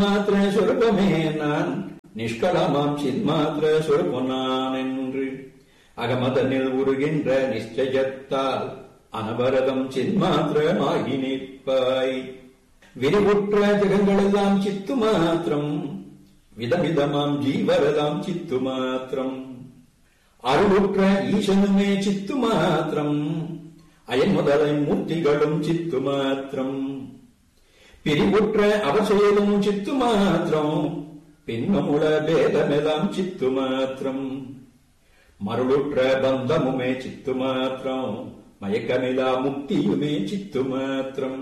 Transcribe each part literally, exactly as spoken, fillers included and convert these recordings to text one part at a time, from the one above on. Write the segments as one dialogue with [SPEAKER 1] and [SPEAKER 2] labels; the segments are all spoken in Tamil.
[SPEAKER 1] மாத்திர சொருபமே நான் நிஷ்கலமாம் சின்மாத்திர சொருபம் நான் என்று அகமதனில் உருகின்ற நிச்சயத்தால் அனவரதம் சின்மாத்திரமாகி நிற்பாய். விரிவுற்ற ஜெகங்களெல்லாம் சித்து மாத்திரம், விதவிதமாம் ஜீவரதாம் சித்து மாத்திரம். அருளுற்ற ஈசனுமே சித்து மாத்திரம், அயன் முதலை மூர்த்திகளும் சித்து மாத்திரம். பிரிவுற்ற அவசேலும் சித்து மாத்திரம், பின்னமுள பேதமெல்லாம் சித்து மாத்திரம். மருளுற்ற பந்தமுமே சித்து மாத்திரம், மயக்கமிலா முக்தியுமே சித்து மாத்திரம்.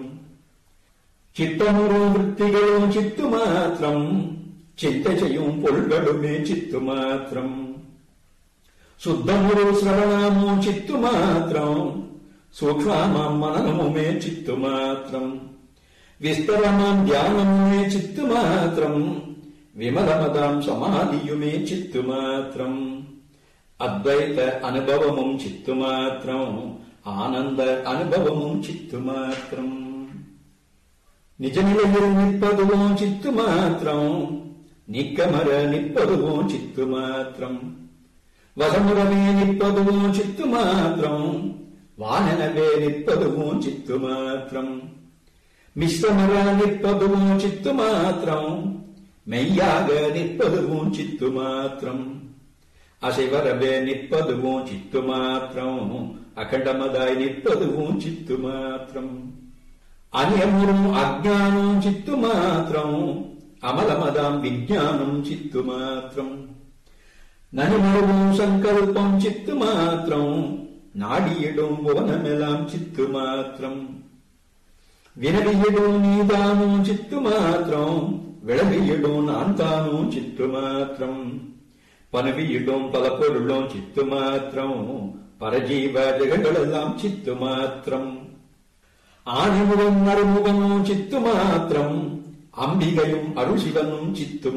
[SPEAKER 1] சித்தமுறு விற்த்திகளும் சித்து மாத்திரம், சிந்தை செய்யும் பொருள்களுமே சித்து மாத்திரம். சுத்தமுறு சிரவணமும் சித்து மாத்திரம், சூக்ஷ்மமாம் மனமுமே சித்து மாத்திரம். விஸ்தரமாம் தியானமுமே சித்து மாத்திரம், விமலமதாம் சமாதியுமே சித்து மாத்திரம். அத்வைத அனுபவமும் சித்து மாத்திரம், ஆனந்த அனுபவமும் சித்து மாத்திரம். நிஜநிலையில் நிற்பதுவும் சித்து மாத்திரம், நீக்கமர நிற்பதுவும் சித்து மாத்திரம். வசமுறவே நிற்பதுவும் சித்து மாத்திரம், வானனவே நிற்பதுவும் சித்து மாத்திரம். மிஸ்ரமர நிற்பதுவும் சித்து மாத்திரம், மெய்யாக நிற்பதுவும் சித்து மாத்திரம். அசைவரவே நிற்பதுவும் சித்து மாத்திரம், அகண்டமதாய் நிற்பதுவும் சித்து மாத்திரம். அநியமுறும் அஜ்ஞானம் சித்து மாத்திரம், அமலமதாம் விஞ்ஞானம் சித்து மாத்திரம். நனிமருவும் சங்கல்பம் சித்து மாத்திரம், நாடியிடும் புவனமெல்லாம் சித்து மாத்திரம். வினவியிடும் நீதானும் சித்து மாத்திரம், விளவியிடும் நான் தானும் சித்து மாத்திரம். பனவியிடும் பல பொருளும் சித்து மாத்திரம், பரஜீவ ஜெகங்களெல்லாம் சித்து மாத்திரம். ஆணிமுகம் அருமுகமும் சித்து மாத்திரம், அம்பிகையும் அருள் சிவனும் சித்து